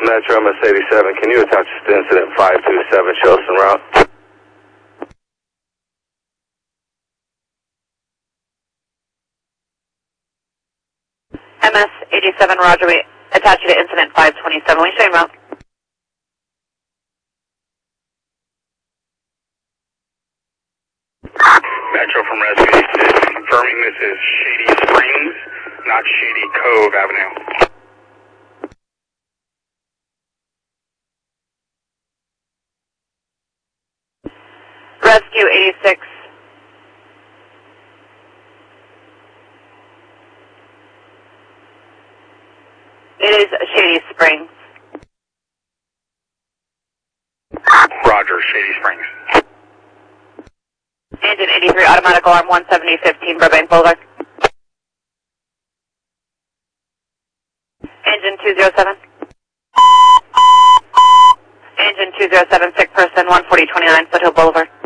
Metro MS-87, can you attach this to incident 527 Chilson route? MS-87, roger, we attach you to incident 527. We show you route. Metro from Rescue 86, confirming this is Shady Springs, not Shady Cove Avenue. Rescue 86. It is Shady Springs. Roger, Shady Springs. Engine 83, automatic alarm 17015, Burbank Boulevard. Engine 207. Engine 207, sick person, 14029, Foothill Boulevard.